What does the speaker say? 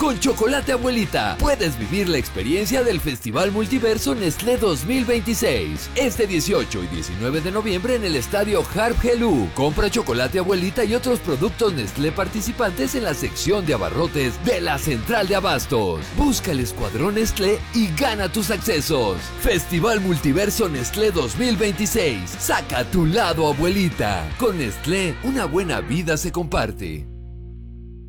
Con Chocolate Abuelita puedes vivir la experiencia del Festival Multiverso Nestlé 2026. Este 18 y 19 de noviembre en el estadio Harp Helú. Compra Chocolate Abuelita y otros productos Nestlé participantes en la sección de abarrotes de la Central de Abastos. Busca el Escuadrón Nestlé y gana tus accesos. Festival Multiverso Nestlé 2026. Saca tu lado, abuelita. Con Nestlé, una buena vida se comparte.